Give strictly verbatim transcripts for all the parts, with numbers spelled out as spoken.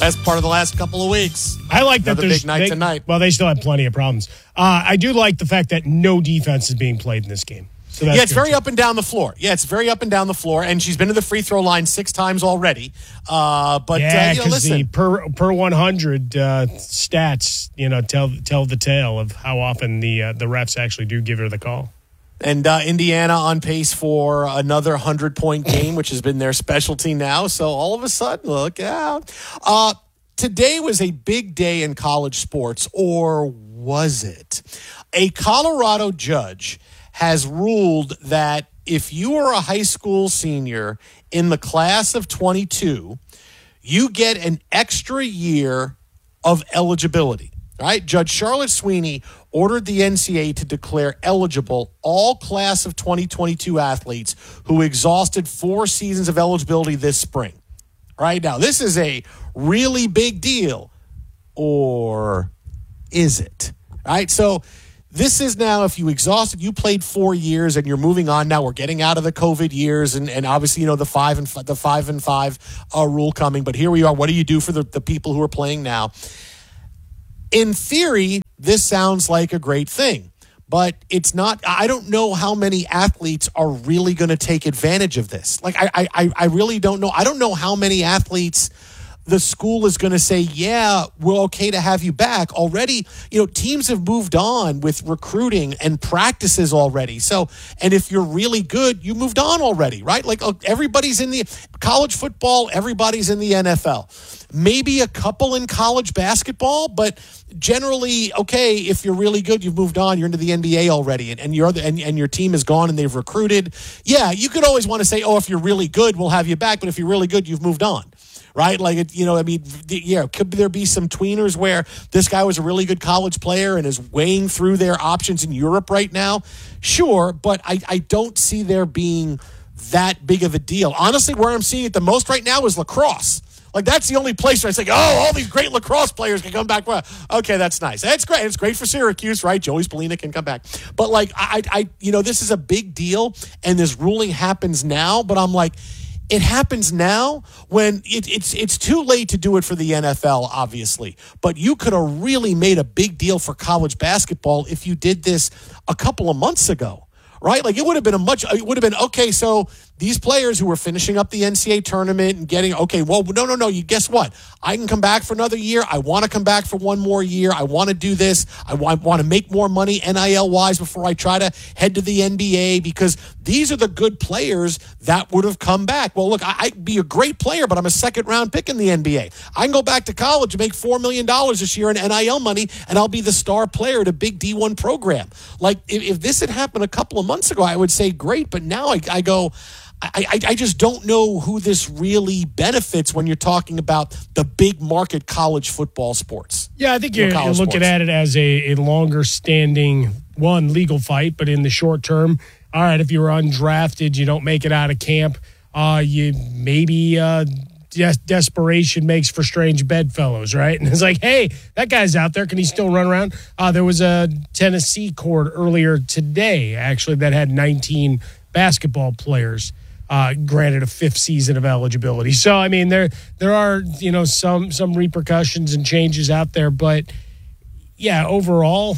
Best part of the last couple of weeks. I like that Another there's big night they, tonight. Well, they still have plenty of problems. Uh, I do like the fact that no defense is being played in this game. So that's yeah, it's very too. up and down the floor. Yeah, it's very up and down the floor, and she's been to the free throw line six times already. Uh, but yeah, uh, you know, because listen, the per per one hundred uh, stats, you know, tell tell the tale of how often the uh, the refs actually do give her the call. And uh, Indiana on pace for another hundred-point game, which has been their specialty now. So all of a sudden, look out. Uh, today was a big day in college sports, or was it? A Colorado judge has ruled that if you are a high school senior in the class of twenty-two, you get an extra year of eligibility. Right? Judge Charlotte Sweeney ordered the N C A A to declare eligible all class of twenty twenty-two athletes who exhausted four seasons of eligibility this spring. Right now, this is a really big deal. Or is it? Right? So this is now, if you exhausted, you played four years and you're moving on. Now we're getting out of the COVID years and, and obviously, you know, the five and f- the five and five uh, rule coming. But here we are. What do you do for the, the people who are playing now? In theory, this sounds like a great thing, but it's not. I don't know how many athletes are really going to take advantage of this. Like, I, I, I really don't know. I don't know how many athletes the school is going to say, yeah, we're okay to have you back. Already, you know, teams have moved on with recruiting and practices already. So, and if you're really good, you moved on already, right? Like everybody's in the college football, everybody's in the N F L. Maybe a couple in college basketball, but generally, okay, if you're really good, you've moved on, you're into the N B A already, and, and, you're the, and, and your team is gone and they've recruited. Yeah, you could always want to say, oh, if you're really good, we'll have you back, but if you're really good, you've moved on. Right? Like, it, you know, I mean, yeah, could there be some tweeners where this guy was a really good college player and is weighing through their options in Europe right now? Sure, but I, I don't see there being that big of a deal. Honestly, where I'm seeing it the most right now is lacrosse. Like, that's the only place where I say, oh, all these great lacrosse players can come back. Well, okay, that's nice. That's great. It's great for Syracuse, right? Joey Spallina can come back. But, like, I, I, you know, this is a big deal, and this ruling happens now, but I'm like, it happens now when it, it's it's too late to do it for the N F L, obviously. But you could have really made a big deal for college basketball if you did this a couple of months ago, right? Like it would have been a much, it would have been, okay, so these players who were finishing up the N C A A tournament and getting, okay, well, no, no, no, you guess what? I can come back for another year. I want to come back for one more year. I want to do this. I want, want to make more money N I L-wise before I try to head to the N B A because these are the good players that would have come back. Well, look, I, I'd be a great player, but I'm a second-round pick in the N B A. I can go back to college and make four million dollars this year in N I L money, and I'll be the star player at a big D one program. Like, if, if this had happened a couple of months ago, I would say great, but now I, I go... I, I, I just don't know who this really benefits when you're talking about the big market college football sports. Yeah, I think you're, you're looking sports. at it as a, a longer standing, one, legal fight, but in the short term, all right, if you're undrafted, you don't make it out of camp, uh, you maybe uh, des- desperation makes for strange bedfellows, right? And it's like, hey, that guy's out there. Can he still run around? Uh, there was a Tennessee court earlier today, actually, that had nineteen basketball players Uh, granted a fifth season of eligibility. So, I mean, there there are, you know, some some repercussions and changes out there. But, yeah, overall,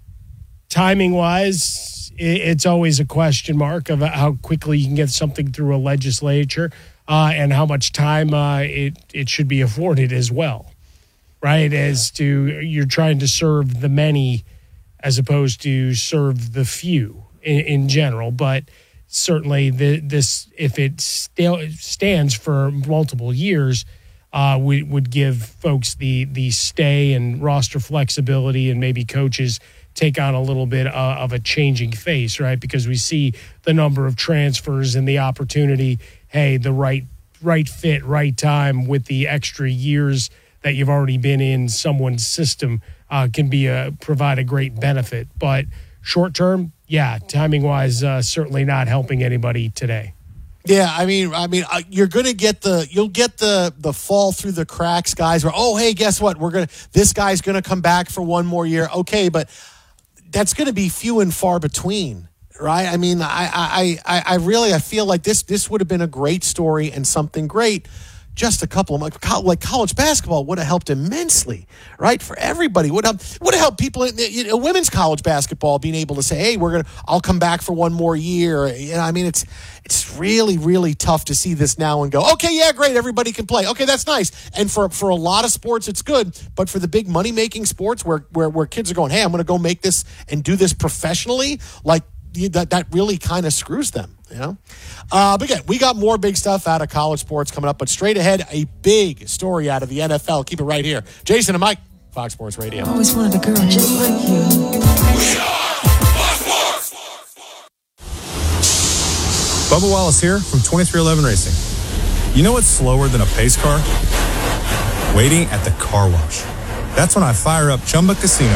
timing-wise, it, it's always a question mark of how quickly you can get something through a legislature uh, and how much time uh, it, it should be afforded as well, right? As to you're trying to serve the many as opposed to serve the few in, in general. But certainly, the, this if it st- stands for multiple years, uh, we would give folks the the stay and roster flexibility, and maybe coaches take on a little bit uh, of a changing face, right? Because we see the number of transfers and the opportunity. Hey, the right right fit, right time with the extra years that you've already been in someone's system uh, can be a provide a great benefit, but short term. Yeah, timing-wise, uh, certainly not helping anybody today. Yeah, I mean, I mean, uh, you're going to get the you'll get the the fall through the cracks, guys. Where oh, hey, guess what? We're gonna this guy's going to come back for one more year. Okay, but that's going to be few and far between, right? I mean, I I I, I really I feel like this this would have been a great story and something great. just a couple of months. Like college basketball would have helped immensely, right? For everybody. Would have would have helped people in you know, women's college basketball being able to say, hey, we're gonna I'll come back for one more year. You know, I mean, it's it's really, really tough to see this now and go, okay, yeah, great, everybody can play. Okay, that's nice. And for for a lot of sports, it's good. But for the big money-making sports where where, where kids are going, hey, I'm gonna go make this and do this professionally, like that that really kind of screws them. You know, uh, but again, we got more big stuff out of college sports coming up. But straight ahead, a big story out of the N F L. Keep it right here. Jason and Mike, Fox Sports Radio. I always wanted a girl just like you. We are Fox Sports. Bubba Wallace here from twenty-three eleven Racing. You know what's slower than a pace car? Waiting at the car wash. That's when I fire up Chumba Casino.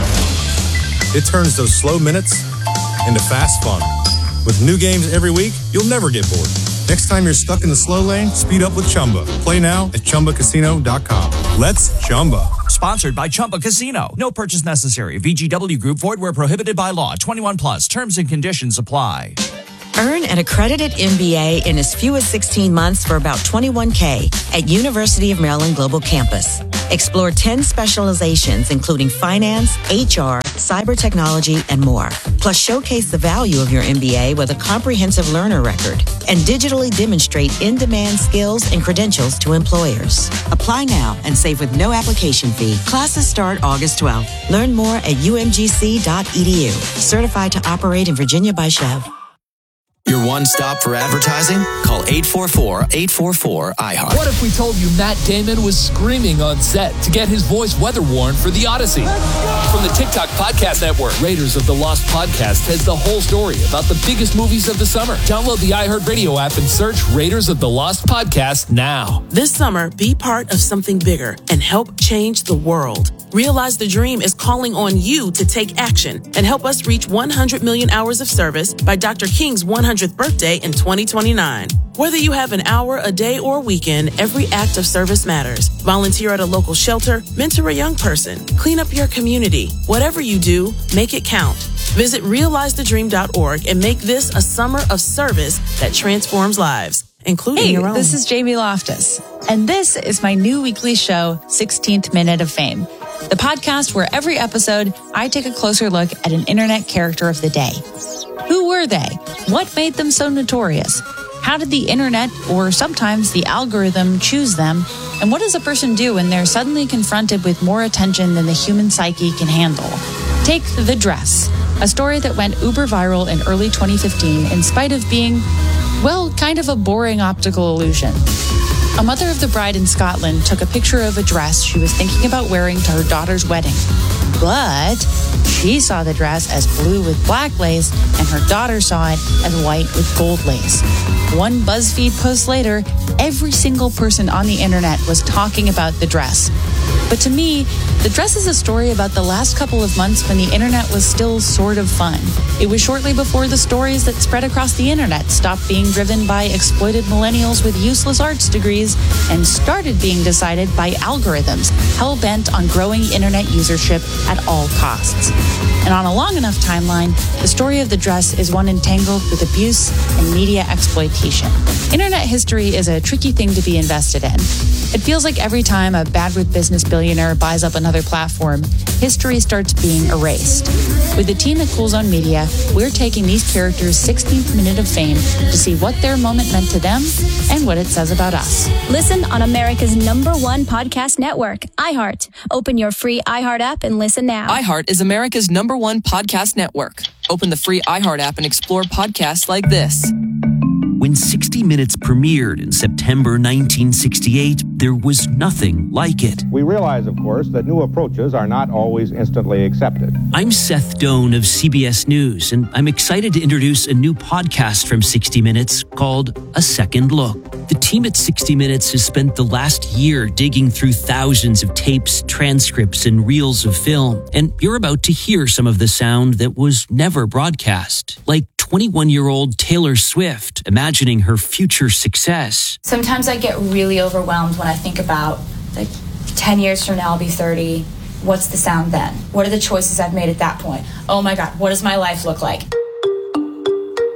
It turns those slow minutes into fast fun. With new games every week, you'll never get bored. Next time you're stuck in the slow lane, speed up with Chumba. Play now at Chumba Casino dot com. Let's Chumba. Sponsored by Chumba Casino. No purchase necessary. V G W Group. Void where prohibited by law. twenty-one plus. Terms and conditions apply. Earn an accredited M B A in as few as sixteen months for about twenty-one K at University of Maryland Global Campus. Explore ten specializations, including finance, H R, cyber technology, and more. Plus, showcase the value of your M B A with a comprehensive learner record and digitally demonstrate in-demand skills and credentials to employers. Apply now and save with no application fee. Classes start August twelfth. Learn more at U M G C dot E D U. Certified to operate in Virginia by Chev. Your one stop for advertising? Call eight four four, eight four four, I heart. What if we told you Matt Damon was screaming on set to get his voice weather worn for The Odyssey? From the TikTok Podcast Network, Raiders of the Lost Podcast has the whole story about the biggest movies of the summer. Download the iHeartRadio app and search Raiders of the Lost Podcast now. This summer, be part of something bigger and help change the world. Realize the Dream is calling on you to take action and help us reach one hundred million hours of service by Doctor King's one hundredth birthday in twenty twenty-nine. Whether you have an hour, a day, or a weekend, every act of service matters. Volunteer at a local shelter, mentor a young person, clean up your community. Whatever you do, make it count. Visit realize the dream dot org and make this a summer of service that transforms lives, including hey, your own. This is Jamie Loftus, and this is my new weekly show, sixteenth Minute of Fame, the podcast where every episode I take a closer look at an internet character of the day. Who were they? What made them so notorious? How did the internet, or sometimes the algorithm, choose them? And what does a person do when they're suddenly confronted with more attention than the human psyche can handle? Take The Dress, a story that went uber viral in early twenty fifteen in spite of being, well, kind of a boring optical illusion. A mother of the bride in Scotland took a picture of a dress she was thinking about wearing to her daughter's wedding. But she saw the dress as blue with black lace, and her daughter saw it as white with gold lace. One BuzzFeed post later, every single person on the internet was talking about the dress. But to me, the dress is a story about the last couple of months when the internet was still sort of fun. It was shortly before the stories that spread across the internet stopped being driven by exploited millennials with useless arts degrees and started being decided by algorithms hell-bent on growing internet usership at all costs. And on a long enough timeline, the story of the dress is one entangled with abuse and media exploitation. Internet history is a tricky thing to be invested in. It feels like every time a bad with business billionaire buys up another platform, history starts being erased. With the team at Cool Zone Media, we're taking these characters' sixteenth minute of fame to see what their moment meant to them and what it says about us. Listen on America's number one podcast network, iHeart. Open your free iHeart app and listen now. iHeart is America's number one podcast network. Open the free iHeart app and explore podcasts like this. When sixty minutes premiered in September nineteen sixty-eight, there was nothing like it. We realize, of course, that new approaches are not always instantly accepted. I'm Seth Doan of C B S News, and I'm excited to introduce a new podcast from sixty minutes called A Second Look. The team at sixty minutes has spent the last year digging through thousands of tapes, transcripts, and reels of film, and you're about to hear some of the sound that was never broadcast, like twenty-one-year-old Taylor Swift imagining her future success. Sometimes I get really overwhelmed when I think about, like, ten years from now I'll be thirty. What's the sound then? What are the choices I've made at that point? Oh my God, what does my life look like?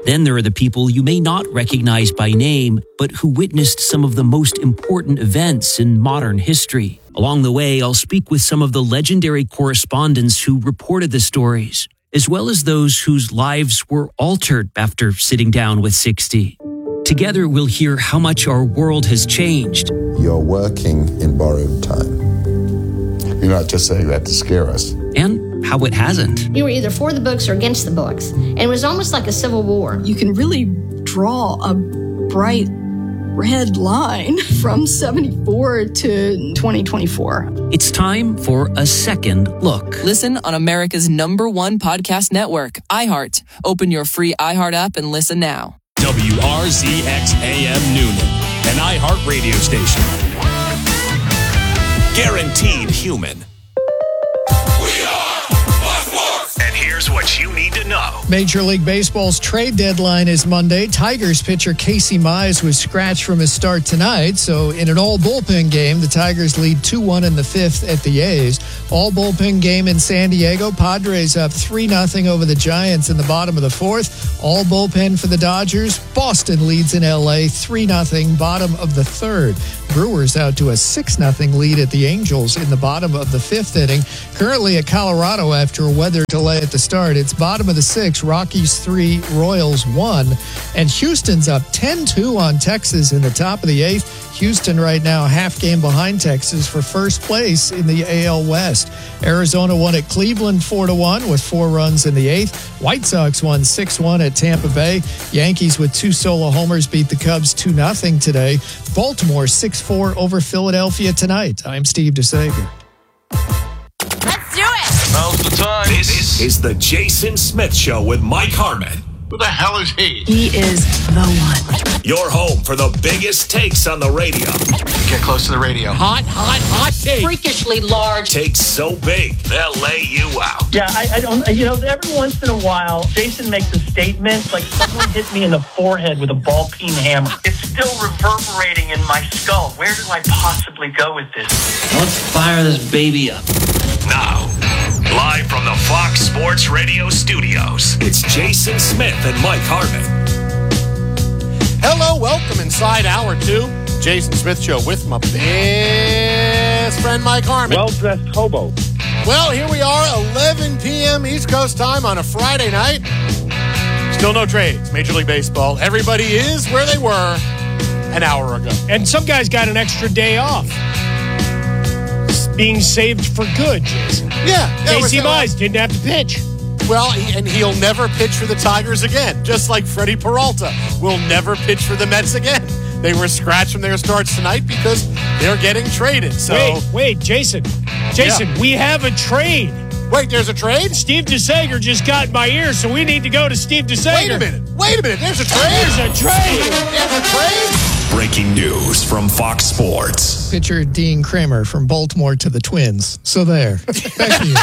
Then there are the people you may not recognize by name, but who witnessed some of the most important events in modern history. Along the way, I'll speak with some of the legendary correspondents who reported the stories, as well as those whose lives were altered after sitting down with sixty. Together, we'll hear how much our world has changed. You're working in borrowed time. You're not just saying that to scare us. And how it hasn't. You were either for the books or against the books. And it was almost like a civil war. You can really draw a bright red line from seventy-four to twenty twenty-four. It's time for a second look. Listen on America's number one podcast network, iHeart. Open your free iHeart app and listen now. W R Z X A M Noonan, an iHeart radio station. Guaranteed human. And here's what you need to know. Major League Baseball's trade deadline is Monday. Tigers pitcher Casey Mize was scratched from his start tonight. So in an all-bullpen game, the Tigers lead two one in the fifth at the A's. All-bullpen game in San Diego. Padres up three nothing over the Giants in the bottom of the fourth. All-bullpen for the Dodgers. Boston leads in L A three nothing, bottom of the third. Brewers out to a six nothing lead at the Angels in the bottom of the fifth inning. Currently at Colorado after a weather delay at the start. It's bottom of the sixth, Rockies three, Royals one. And Houston's up ten two on Texas in the top of the eighth. Houston right now half game behind Texas for first place in the A L West. Arizona won at Cleveland four to one with four runs in the eighth. White Sox won six one at Tampa Bay. Yankees with two solo homers beat the Cubs two nothing today. Baltimore six four over Philadelphia tonight. I'm Steve DeSager. Let's do it! Now's the time. This is the Jason Smith Show with Mike Harmon. Who the hell is he? He is the one. Your home for the biggest takes on the radio. Get close to the radio. Hot, hot, hot take. Freakishly large. Takes so big, they'll lay you out. Yeah, I, I don't, you know, every once in a while, Jason makes a statement like someone hit me in the forehead with a ball peen hammer. It's still reverberating in my skull. Where do I possibly go with this? Let's fire this baby up. Now, live from the Fox Sports Radio studios, it's Jason Smith and Mike Harmon. Hello, welcome inside hour two. Jason Smith Show with my best friend Mike Harmon. Well-dressed hobo. Well, here we are, eleven p.m. East Coast time on a Friday night. Still no trades, Major League Baseball. Everybody is where they were an hour ago. And some guys got an extra day off. It's being saved for good, Jason. Yeah. Casey Mize didn't have to pitch. Well, he, and he'll never pitch for the Tigers again, just like Freddie Peralta will never pitch for the Mets again. They were scratched from their starts tonight because they're getting traded. So Wait, wait, Jason. Jason, yeah. We have a trade. Wait, there's a trade? Steve DeSager just got in my ear, so we need to go to Steve DeSager. Wait a minute. Wait a minute. There's a trade. There's a trade. There's a trade. Breaking news from Fox Sports. Pitcher Dean Kramer from Baltimore to the Twins. So there. Thank you.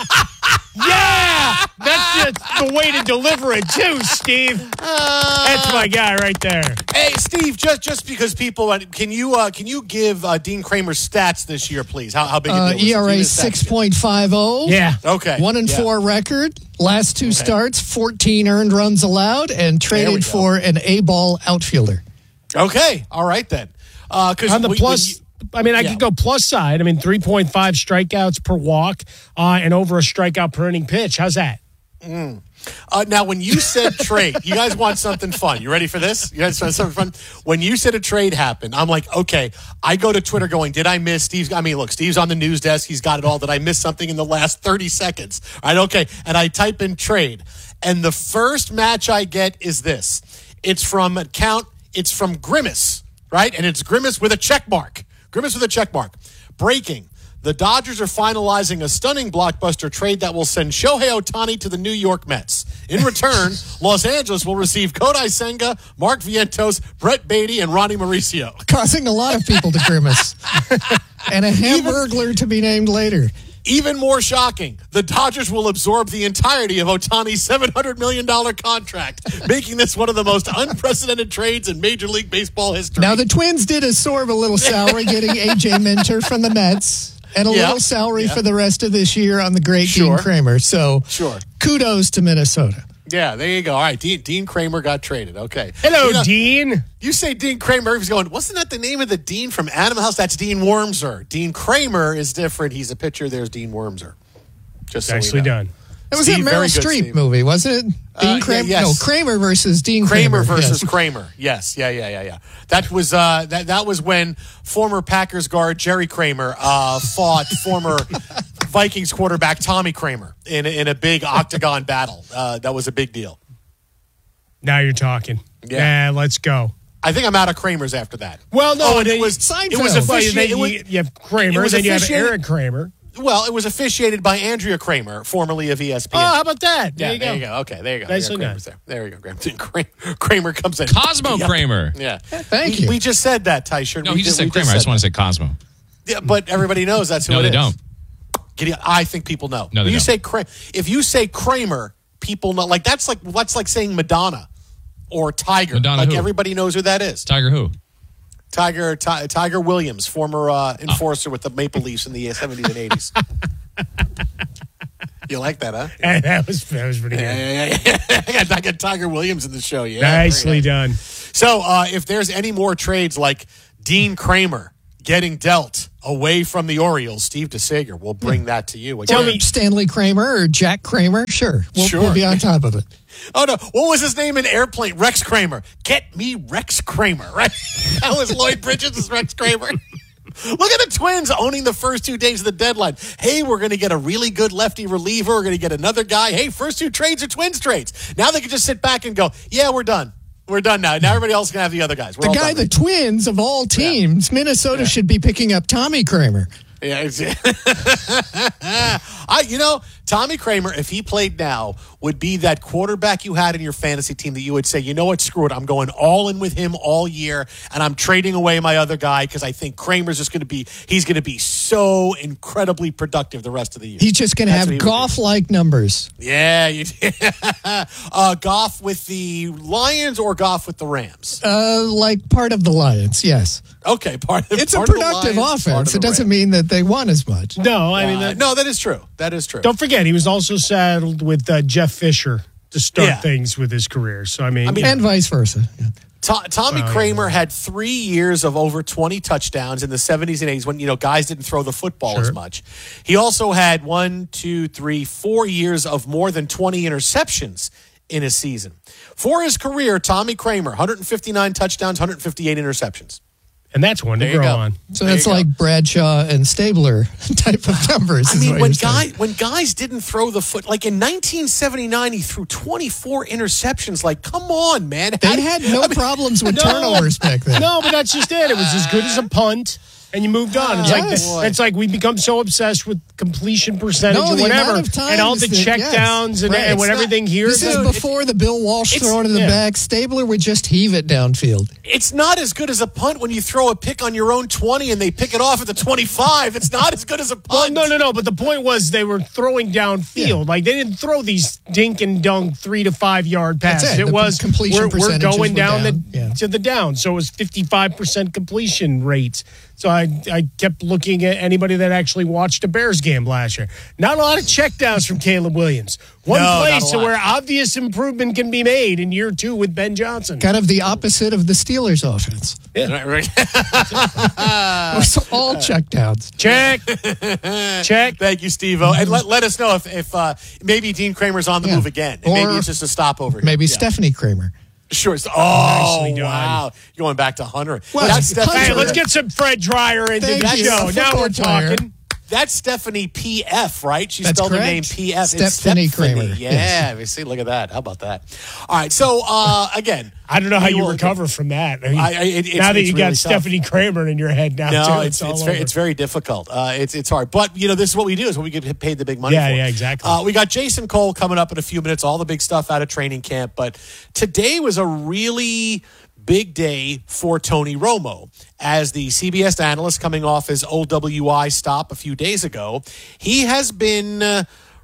Yeah! That's the way to deliver it, too, Steve. Uh, That's my guy right there. Hey, Steve, just just because people, can you uh, can you give uh, Dean Kramer's stats this year, please? How, how big a deal uh, E R A six point five oh. Yeah. Okay. One and yeah. four record. Last two okay. starts, fourteen earned runs allowed, and traded for an A-ball outfielder. Okay. All right, then. Uh, On the we, plus... I mean, I yeah. could go plus side. I mean, three point five strikeouts per walk uh, and over a strikeout per inning pitch. How's that? Mm. Uh, now, when you said trade, you guys want something fun. You ready for this? You guys want something fun? When you said a trade happened, I'm like, okay. I go to Twitter going, did I miss Steve's? I mean, look, Steve's on the news desk. He's got it all. Did I miss something in the last thirty seconds? All right, okay. And I type in trade. And the first match I get is this. It's from account, it's from Grimace, right? And it's Grimace with a check mark. Grimace with a check mark. Breaking. The Dodgers are finalizing a stunning blockbuster trade that will send Shohei Ohtani to the New York Mets. In return, Los Angeles will receive Kodai Senga, Mark Vientos, Brett Beatty, and Ronnie Mauricio. Causing a lot of people to grimace. And a hamburglar to be named later. Even more shocking, the Dodgers will absorb the entirety of Ohtani's seven hundred million dollars contract, making this one of the most unprecedented trades in Major League Baseball history. Now, the Twins did absorb a little salary getting A J Minter from the Mets and a yeah. little salary yeah. for the rest of this year on the great sure. Dean Kramer. So sure. kudos to Minnesota. Yeah, there you go. All right, Dean, Dean Kramer got traded. Okay. Hello, you know, Dean. You say Dean Kramer, he's going, wasn't that the name of the Dean from Animal House? That's Dean Wormser. Dean Kramer is different. He's a pitcher. There's Dean Wormser. Just so Nicely we know. done. It was Steve, that very Meryl good, Streep Steve. movie, wasn't it? Dean Uh, Kramer? yeah, yes. No, Kramer versus Dean Kramer Kramer. versus yes. Kramer. Yes, yeah, yeah, yeah, yeah. That was uh, that that was when former Packers guard Jerry Kramer uh, fought former Vikings quarterback Tommy Kramer in in a big octagon battle. Uh, that was a big deal. Now you're talking. Yeah. Yeah, let's go. I think I'm out of Kramers after that. Well, no, Oh, and it it was Seinfeld. it was Well, officiated. then it was- you, you have Kramer, it was then you have officiated- Aaron Kramer. Well, it was officiated by Andrea Kramer, formerly of E S P N. Oh, how about that? There yeah, you go. there you go. Okay, there you go. Nicely there, done. Kramer's there. there you go. Kramer, Kramer comes in. Cosmo Yep. Kramer. Yeah. Thank we, you. We just said that, Tyshirt. No, we he just did- we said Kramer. I just said want to say Cosmo. that. Yeah, but everybody knows that's who No, it they is. don't. Giddy- I think people know. No, they When you don't. say Kramer, if you say Kramer, people know. Like that's like that's like saying Madonna or Tiger. Madonna like who? everybody knows who that is. Tiger who? Tiger Ti- Tiger Williams, former uh, enforcer with the Maple Leafs in the seventies and eighties. You like that, huh? Hey, that was that was pretty good. Yeah, yeah, yeah. I, got, I got Tiger Williams in the show. Yeah, Nicely very nice. done. So, uh, if there's any more trades like Dean Kramer getting dealt away from the Orioles, Steve DeSager will bring that to you. Tell Again. me, Stanley Kramer or Jack Kramer? Sure. We'll, Sure. we'll be on top of it. Oh no! What was his name in Airplane? Rex Kramer. Get me Rex Kramer. Right? That was Lloyd Bridges as Rex Kramer. Look at the Twins owning the first two days of the deadline. Hey, we're going to get a really good lefty reliever. We're going to get another guy. Hey, first two trades are Twins trades. Now they can just sit back and go, yeah, we're done. We're done now. Now everybody else can have the other guys. We're The all guy, done. the Twins of all teams, Minnesota Yeah. should be picking up Tommy Kramer. Yeah, it's- I, you know, Tommy Kramer, if he played now, would be that quarterback you had in your fantasy team that you would say, you know what, screw it, I'm going all in with him all year, and I'm trading away my other guy because I think Kramer's just going to be, he's going to be so incredibly productive the rest of the year. He's just going to That's have what he would be. golf-like numbers. Yeah, you uh, Goff with the Lions or Goff with the Rams? Uh, like part of the Lions, yes. Okay, part of It's part a of the productive Lions, part of offense. the It doesn't Rams. mean that they won as much. No, I mean, Uh, that, no, that is true. That is true. don't forget, he was also saddled with uh, Jeff Fisher to start Yeah. things with his career. So, I mean, I mean, And vice versa. Yeah. To- Tommy Well, Kramer had three years of over twenty touchdowns in the seventies and eighties when, you know, guys didn't throw the football as Sure. much. He also had one, two, three, four years of more than twenty interceptions in a season. For his career, Tommy Kramer, one hundred fifty-nine touchdowns, one hundred fifty-eight interceptions. and that's one to There you grow go. on. So There that's you go. like Bradshaw and Stabler type of numbers. I is mean, what when you're saying. guy when guys didn't throw the foot, like in nineteen seventy-nine, he threw twenty-four interceptions. Like, come on, man. How- They had no I mean, problems with No. turnovers back then. No, but that's just it. It was as good as a punt, and you moved on. It's Yes. like it's like we become so obsessed with completion percentage No, or the whatever, amount of times and all the that- check yes. downs and, Right. and when It's not- everything here. This is Dude, before the Bill Walsh it's- throw to the yeah. back. Stabler would just heave it downfield. It's not as good as a punt when you throw a pick on your own twenty and they pick it off at the twenty-five. It's not as good as a Well, punt. no, no, no. But the point was they were throwing downfield. Like they didn't throw these dink and dunk three to five yard That's passes. it. It The was completion we're, we're percentages going were down, down. the Yeah. to the down. So it was fifty five percent completion rates. So I I kept looking at anybody that actually watched a Bears game last year. Not a lot of checkdowns from Caleb Williams. One No, not place a lot. where obvious improvement can be made in year two with Ben Johnson. Kind of the opposite of the Steelers offense. Right, right. It's all checkdowns. Check, check. Thank you, Steve-O. And let, let us know if, if uh, maybe Dean Kramer's on the Yeah. move again. And maybe Or it's just a stopover. Maybe Yeah. Stephanie Kramer. Sure. So- Oh, Nicely done. wow. You're going back to Hunter. Well, That's Hunter- Stephanie, Hey, let's get some Fred Dryer into Thank the you. show. Now Football we're player. talking. that's Stephanie P F, right? She That's spelled her correct. name P F. It's Stephanie Kramer, Yeah. yes. You see, look at that. How about that? All right. So, uh, again. I don't know how we you will- recover from that. I mean, I- I- it- it's- now that it's you really got tough. Stephanie Kramer in your head now, No, too, it's all it's very over. it's very difficult. Uh, it's it's hard, but you know this is what we do. Is what we get paid the big money Yeah, for. yeah, exactly. Uh, we got Jason Cole coming up in a few minutes. All the big stuff out of training camp, but today was a really big day for Tony Romo as the C B S analyst coming off his O W I stop a few days ago. He has been. Uh,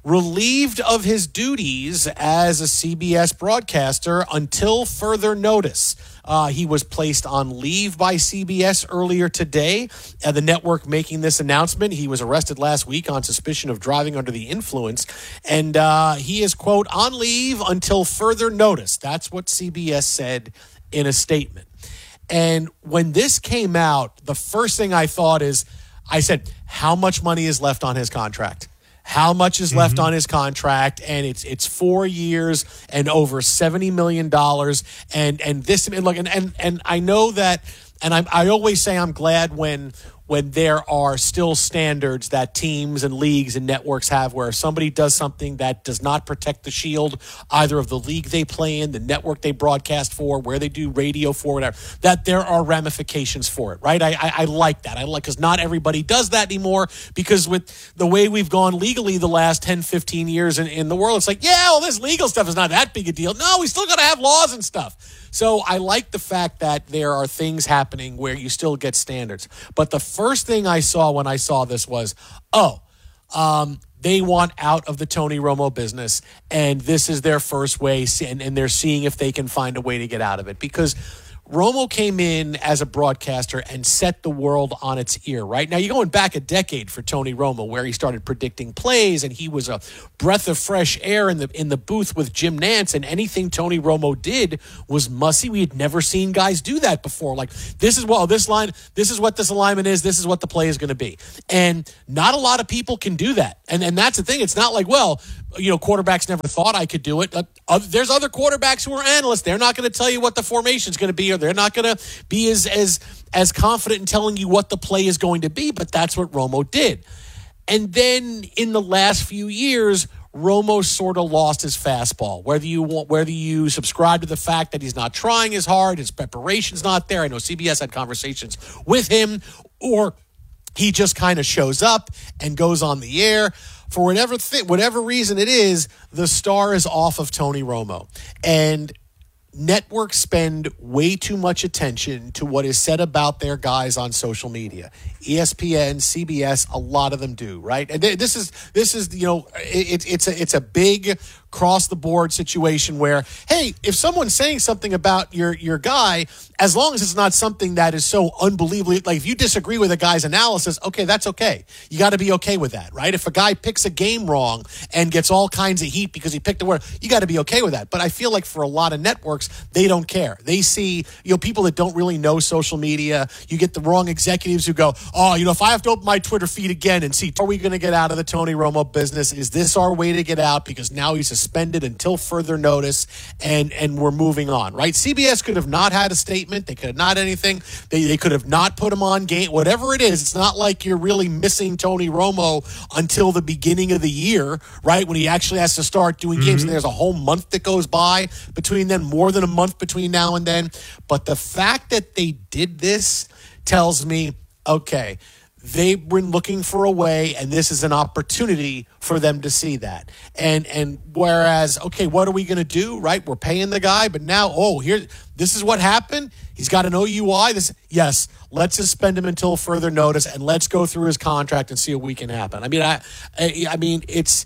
relieved of his duties as a C B S broadcaster until further notice. Uh, he was placed on leave by C B S earlier today. Uh, the network making this announcement. He was arrested last week on suspicion of driving under the influence. And uh, he is, quote, on leave until further notice. That's what C B S said in a statement. And when this came out, the first thing I thought is, I said, how much money is left on his contract? How much is left mm-hmm. on his contract? And it's it's four years and over seventy million dollars. And and this and look and and, and I know that, and I I always say I'm glad when when there are still standards that teams and leagues and networks have, where if somebody does something that does not protect the shield, either of the league they play in, the network they broadcast for, where they do radio for, whatever, that there are ramifications for it, right? I I, I like that. I like, because not everybody does that anymore, because with the way we've gone legally the last ten, fifteen years in, in the world, it's like, yeah, well, this legal stuff is not that big a deal. No, we still got to have laws and stuff. So I like the fact that there are things happening where you still get standards. But the first thing I saw when I saw this was, oh, um, they want out of the Tony Romo business, and this is their first way, and, and they're seeing if they can find a way to get out of it. Because Romo came in as a broadcaster and set the world on its ear, right? Now, you're going back a decade for Tony Romo, where he started predicting plays, and he was a breath of fresh air in the in the booth with Jim Nantz, and anything Tony Romo did was must-see. We had never seen guys do that before. Like, this is, well, this line, this is what this alignment is, this is what the play is going to be. And not a lot of people can do that. And, and that's the thing. It's not like, well, you know, quarterbacks never thought I could do it. Uh, uh, there's other quarterbacks who are analysts. They're not going to tell you what the formation is going to be, or they're not going to be as as as confident in telling you what the play is going to be. But that's what Romo did. And then in the last few years, Romo sort of lost his fastball. Whether you want, whether you subscribe to the fact that he's not trying as hard, his preparation's not there. I know C B S had conversations with him, or he just kind of shows up and goes on the air. For whatever th- whatever reason it is, the star is off of Tony Romo. And networks spend way too much attention to what is said about their guys on social media. E S P N, C B S, a lot of them do, right? And this is this is you know it, it's a it's a big cross the board situation where, hey, if someone's saying something about your your guy, as long as it's not something that is so unbelievably, like if you disagree with a guy's analysis, okay, that's okay. You got to be okay with that, right? If a guy picks a game wrong and gets all kinds of heat because he picked a word, you got to be okay with that. But I feel like for a lot of networks, they don't care. They see, you know, people that don't really know social media. You get the wrong executives who go, oh, you know, if I have to open my Twitter feed again and see, are we going to get out of the Tony Romo business? Is this our way to get out? Because now he's suspended until further notice, and and we're moving on, right? C B S could have not had a statement. They could have not anything. They they could have not put him on game. Whatever it is, it's not like you're really missing Tony Romo until the beginning of the year, right? When he actually has to start doing mm-hmm. games, and there's a whole month that goes by between then, more than a month between now and then. But the fact that they did this tells me, okay, they've been looking for a way, and this is an opportunity for them to see that. And and whereas, okay, what are we going to do, right? We're paying the guy, but now, oh, here, this is what happened. He's got an O U I. This, yes, let's suspend him until further notice, and let's go through his contract and see what we can happen. I mean, I, I, I mean, it's,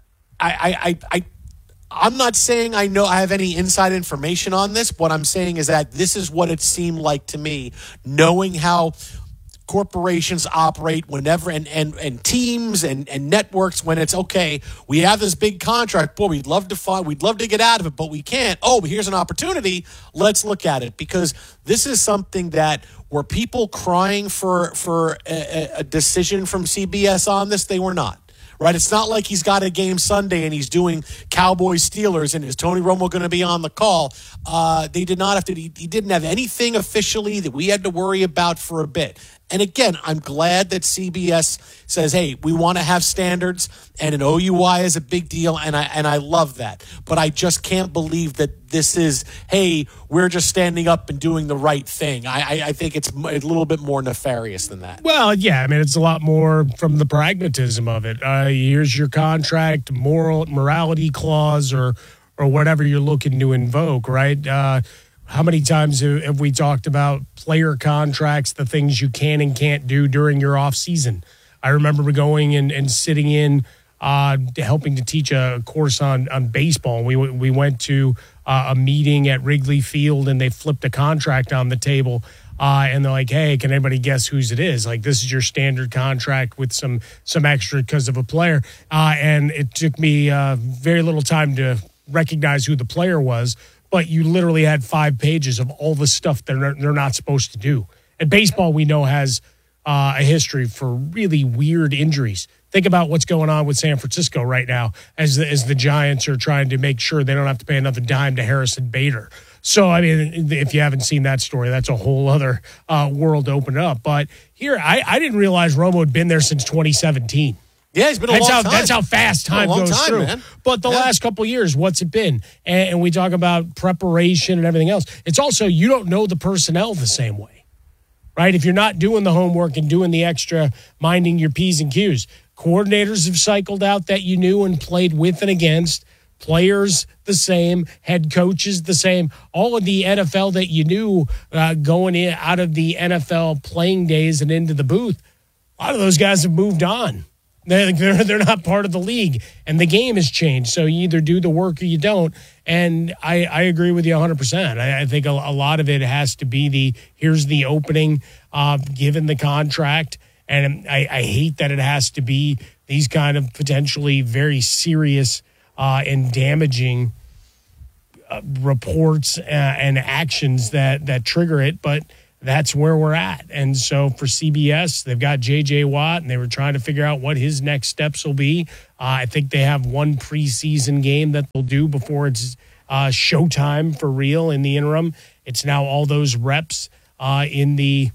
I, I, I. I'm not saying I know I have any inside information on this. What I'm saying is that this is what it seemed like to me, knowing how corporations operate whenever, and, and, and teams and, and networks, when it's, okay, we have this big contract, boy, we'd love to find, we'd love to get out of it, but we can't. Oh, but here's an opportunity. Let's look at it, because this is something that, were people crying for, for a, a decision from C B S on this? They were not. Right, it's not like he's got a game Sunday and he's doing Cowboys Steelers, and is Tony Romo going to be on the call? Uh, they did not have to. He, he didn't have anything officially that we had to worry about for a bit. And again, I'm glad that C B S says, hey, we want to have standards, and an O U I is a big deal, and I and I love that. But I just can't believe that this is, hey, we're just standing up and doing the right thing. I, I, I think it's a little bit more nefarious than that. Well, yeah, I mean, it's a lot more from the pragmatism of it. Uh, here's your contract, moral morality clause, or or whatever you're looking to invoke, right? Uh, how many times have we talked about player contracts, the things you can and can't do during your off season? I remember going and, and sitting in uh, helping to teach a course on on baseball. We we went to uh, a meeting at Wrigley Field, and they flipped a contract on the table. Uh, and they're like, hey, can anybody guess whose it is? Like, this is your standard contract with some some extra because of a player. Uh, and it took me uh, very little time to recognize who the player was. But you literally had five pages of all the stuff that they're, they're not supposed to do. And baseball, we know, has uh, a history for really weird injuries. Think about what's going on with San Francisco right now as the, as the Giants are trying to make sure they don't have to pay another dime to Harrison Bader. So, I mean, if you haven't seen that story, that's a whole other uh, world to open up. But here, I, I didn't realize Romo had been there since twenty seventeen. Yeah, he's been a that's long how, time. That's how fast time goes time, through. Man. But the yeah. last couple of years, what's it been? And, and we talk about preparation and everything else. It's also, you don't know the personnel the same way, right? If you're not doing the homework and doing the extra, minding your P's and Q's. Coordinators have cycled out that you knew and played with and against. Players the same, head coaches the same. All of the N F L that you knew uh, going in out of the N F L playing days and into the booth, a lot of those guys have moved on. They're, they're, they're not part of the league, and the game has changed. So you either do the work or you don't. And I, I agree with you one hundred percent. I, I think a, a lot of it has to be the, here's the opening, uh, given the contract. And I, I hate that it has to be these kind of potentially very serious Uh, and damaging uh, reports uh, and actions that that trigger it, but that's where we're at. And so for C B S, they've got J J Watt, and they were trying to figure out what his next steps will be. Uh, I think they have one preseason game that they'll do before it's uh, showtime for real. In the interim, it's now all those reps uh, in the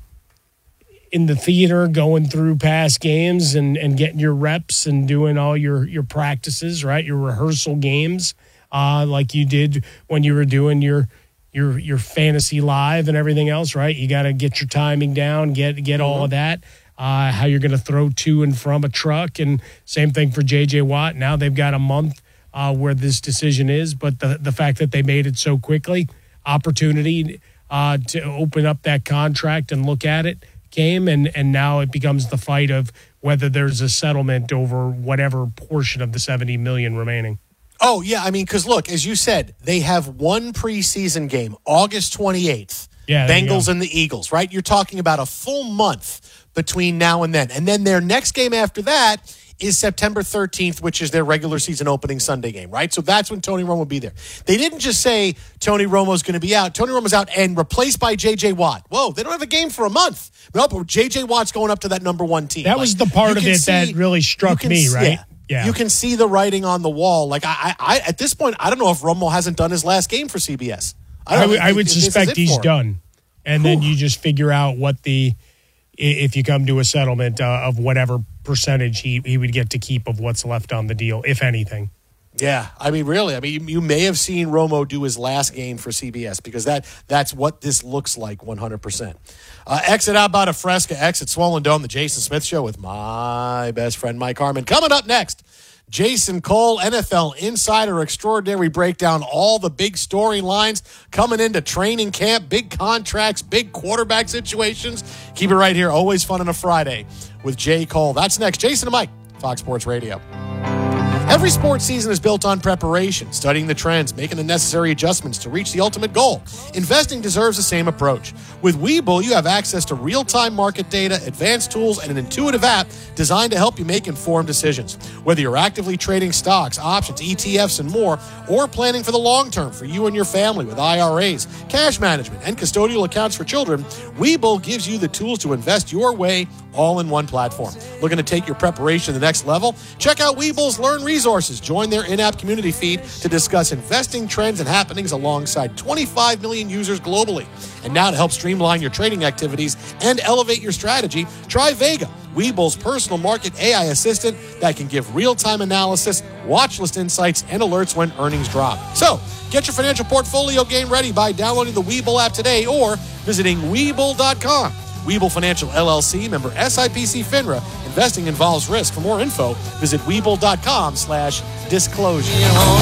in the theater, going through past games and, and getting your reps and doing all your, your practices, right? Your rehearsal games, uh, like you did when you were doing your, your, your fantasy live and everything else, right? You got to get your timing down, get, get all of that, uh, how you're going to throw to and from a truck. And same thing for J J Watt. Now they've got a month uh, where this decision is, but the, the fact that they made it so quickly, opportunity uh, to open up that contract and look at it, came, and and now it becomes the fight of whether there's a settlement over whatever portion of the seventy million remaining. Oh, yeah. I mean, because look, as you said, they have one preseason game, August twenty-eighth. Yeah, Bengals and the Eagles, right? You're talking about a full month between now and then. And then their next game after that is September thirteenth, which is their regular season opening Sunday game, right? So that's when Tony Romo will be there. They didn't just say Tony Romo's going to be out. Tony Romo's out and replaced by J J Watt. Whoa, they don't have a game for a month. Nope, J J Watt's going up to that number one team. That like, was the part of it see, that really struck me, see, right? Yeah. Yeah. You can see the writing on the wall. Like I, I, at this point, I don't know if Romo hasn't done his last game for C B S. I, don't I, would, know, I would if, suspect if he's for done. And Whew. Then you just figure out what the, if you come to a settlement uh, of whatever percentage he, he would get to keep of what's left on the deal, if anything. Yeah, I mean, really. I mean, you may have seen Romo do his last game for C B S because that that's what this looks like one hundred percent. Uh, exit out about a Fresca, exit Swollen Dome, the Jason Smith Show with my best friend Mike Harmon. Coming up next, Jason Cole, N F L Insider Extraordinary Breakdown, all the big storylines coming into training camp, big contracts, big quarterback situations. Keep it right here. Always fun on a Friday with Jay Cole. That's next. Jason and Mike, Fox Sports Radio. Every sports season is built on preparation, studying the trends, making the necessary adjustments to reach the ultimate goal. Investing deserves the same approach. With Webull, you have access to real-time market data, advanced tools, and an intuitive app designed to help you make informed decisions. Whether you're actively trading stocks, options, E T Fs, and more, or planning for the long term for you and your family with I R As, cash management, and custodial accounts for children, Webull gives you the tools to invest your way all in one platform. Looking to take your preparation to the next level? Check out Webull's Learn Resources. Join their in-app community feed to discuss investing trends and happenings alongside twenty-five million users globally. And now to help streamline your trading activities and elevate your strategy, try Vega, Webull's personal market A I assistant that can give real-time analysis, watch list insights, and alerts when earnings drop. So, get your financial portfolio game ready by downloading the Webull app today or visiting Webull dot com. Webull Financial L L C, member S I P C FINRA. Investing involves risk. For more info, visit Webull dot com slash disclosure.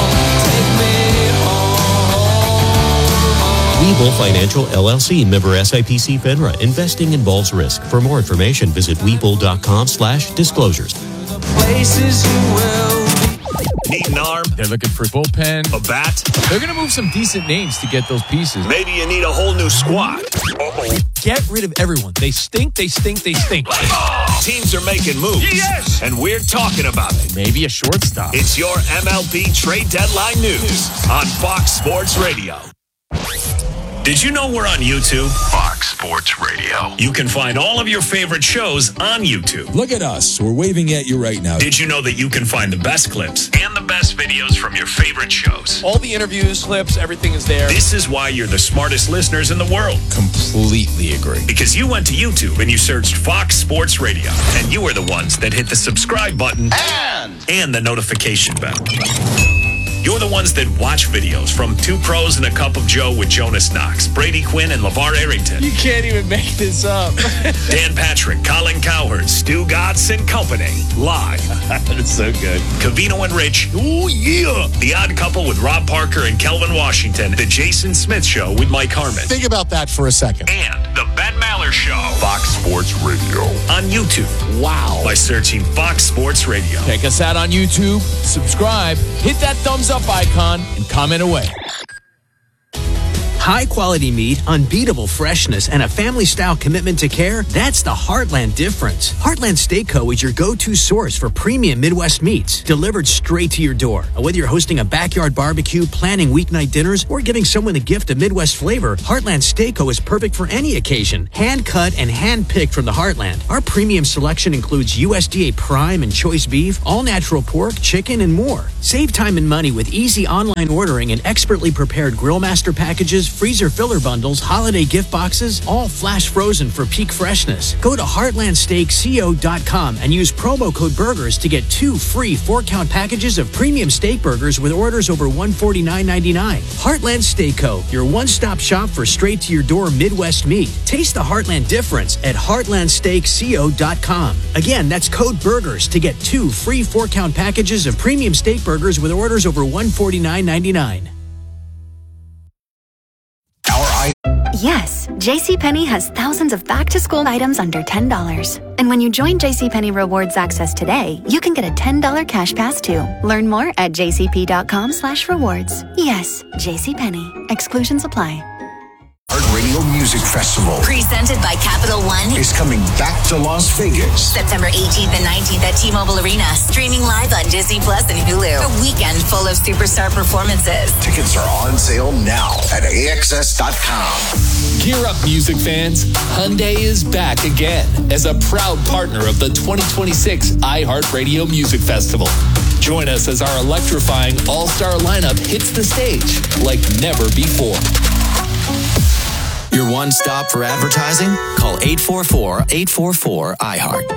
Webull Financial L L C, member S I P C FINRA. Investing involves risk. For more information, visit Webull dot com slash disclosures. places you will. Need an arm? They're looking for bullpen. A bat? They're going to move some decent names to get those pieces. Maybe you need a whole new squad. Uh-oh. Get rid of everyone. They stink, they stink, they stink. Oh, teams are making moves. Yes! And we're talking about it. Maybe a shortstop. It's your M L B trade deadline news on Fox Sports Radio. Did you know we're on YouTube? Fox Sports Radio. You can find all of your favorite shows on YouTube. Look at us. We're waving at you right now. Did you know that you can find the best clips and the best videos from your favorite shows? All the interviews, clips, everything is there. This is why you're the smartest listeners in the world. Completely agree. Because you went to YouTube and you searched Fox Sports Radio, and you are the ones that hit the subscribe button and, and the notification bell. You're the ones that watch videos from Two Pros and a Cup of Joe with Jonas Knox, Brady Quinn, and LeVar Arrington. You can't even make this up. Dan Patrick, Colin Cowherd, Stu Gatz and Company. Live. That's so good. Covino and Rich. Oh, yeah. The Odd Couple with Rob Parker and Kelvin Washington. The Jason Smith Show with Mike Harmon. Think about that for a second. And The Ben Maller Show. Fox Sports Radio. On YouTube. Wow. By searching Fox Sports Radio. Check us out on YouTube. Subscribe. Hit that thumbs up icon and comment away. High quality meat, unbeatable freshness, and a family style commitment to care. That's the Heartland difference. Heartland Steak Co. is your go-to source for premium Midwest meats delivered straight to your door. Whether you're hosting a backyard barbecue, planning weeknight dinners, or giving someone a gift of Midwest flavor, Heartland Steak Co. is perfect for any occasion. Hand cut and hand picked from the Heartland. Our premium selection includes U S D A prime and choice beef, all natural pork, chicken, and more. Save time and money with easy online ordering and expertly prepared Grillmaster packages, freezer filler bundles, holiday gift boxes, all flash frozen for peak freshness. Go to heartland steak co dot com and use promo code BURGERS to get two free four-count packages of premium steak burgers with orders over one hundred forty-nine ninety-nine. Heartland Steak Co., your one-stop shop for straight-to-your-door Midwest meat. Taste the Heartland difference at heartland steak co dot com. Again, that's code BURGERS to get two free four-count packages of premium steak burgers with orders over one hundred forty-nine ninety-nine. Yes, JCPenney has thousands of back-to-school items under ten dollars. And when you join JCPenney Rewards Access today, you can get a ten dollars cash pass too. Learn more at jcp.com slash rewards. Yes, JCPenney. Exclusions apply. Heart Radio Music Festival Presented by Capital One is coming back to Las Vegas. September eighteenth and nineteenth at T-Mobile Arena. Streaming live on Disney Plus and Hulu. A weekend full of superstar performances. Tickets are on sale now at A X S dot com. Gear up, music fans. Hyundai is back again as a proud partner of the twenty twenty-six iHeartRadio Music Festival. Join us as our electrifying all-star lineup hits the stage like never before. Your one stop for advertising? Call eight four four, eight four four, iHeart.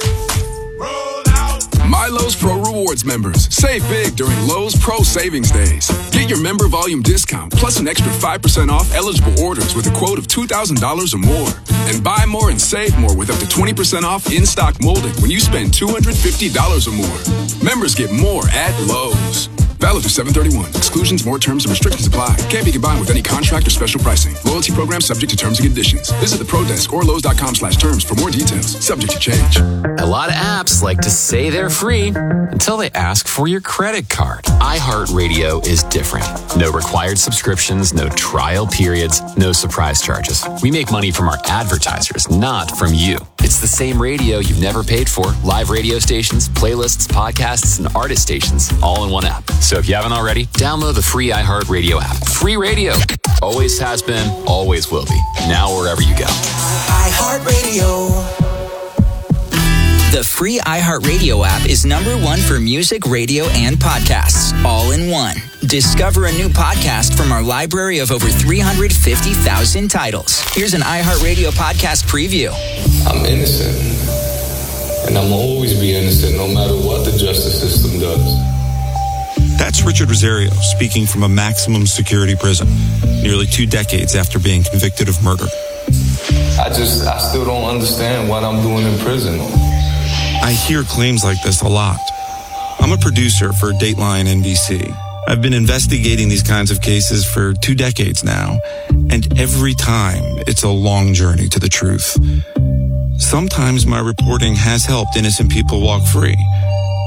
My Lowe's Pro Rewards members, save big during Lowe's Pro Savings Days. Get your member volume discount plus an extra five percent off eligible orders with a quote of two thousand dollars or more. And buy more and save more with up to twenty percent off in-stock molding when you spend two hundred fifty dollars or more. Members get more at Lowe's. Valid through seven thirty-one. Exclusions, more terms, and restrictions apply. Can't be combined with any contract or special pricing. Loyalty program subject to terms and conditions. Visit the Pro Desk or Lowe's.com slash terms for more details. Subject to change. A lot of apps like to say they're free until they ask for your credit card. iHeartRadio is different. No required subscriptions, no trial periods, no surprise charges. We make money from our advertisers, not from you. It's the same radio you've never paid for. Live radio stations, playlists, podcasts, and artist stations all in one app. So if you haven't already, download the free iHeartRadio app. Free radio. Always has been, always will be. Now wherever you go. iHeartRadio. The free iHeartRadio app is number one for music, radio, and podcasts, all in one. Discover a new podcast from our library of over three hundred fifty thousand titles. Here's an iHeartRadio podcast preview. I'm innocent, and I'm always be innocent no matter what the justice system does. That's Richard Rosario speaking from a maximum security prison, nearly two decades after being convicted of murder. I just, I still don't understand what I'm doing in prison. I hear claims like this a lot. I'm a producer for Dateline N B C. I've been investigating these kinds of cases for two decades now, and every time it's a long journey to the truth. Sometimes my reporting has helped innocent people walk free.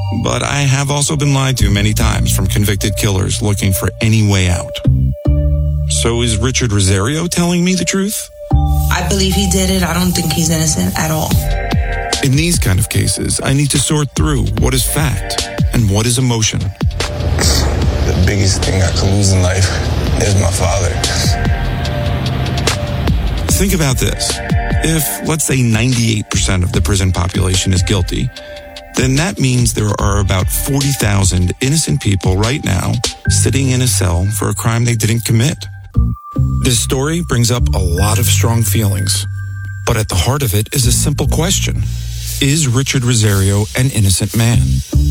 But I have also been lied to many times from convicted killers looking for any way out. So is Richard Rosario telling me the truth? I believe he did it. I don't think he's innocent at all. In these kind of cases, I need to sort through what is fact and what is emotion. The biggest thing I could lose in life is my father. Think about this. If, let's say, ninety-eight percent of the prison population is guilty, then that means there are about forty thousand innocent people right now sitting in a cell for a crime they didn't commit. This story brings up a lot of strong feelings, but at the heart of it is a simple question. Is Richard Rosario an innocent man?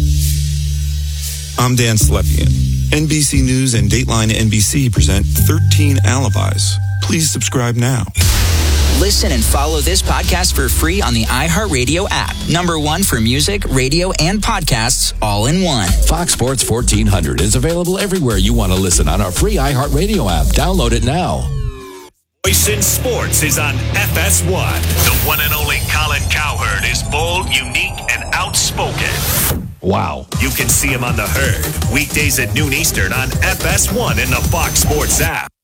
I'm Dan Slepian. N B C News and Dateline N B C present thirteen Alibis. Please subscribe now. Listen and follow this podcast for free on the iHeartRadio app. Number one for music, radio, and podcasts all in one. Fox Sports fourteen hundred is available everywhere you want to listen on our free iHeartRadio app. Download it now. Voice in Sports is on F S one. The one and only Colin Cowherd is bold, unique, and outspoken. Wow. You can see him on The Herd, weekdays at noon Eastern on F S one in the Fox Sports app.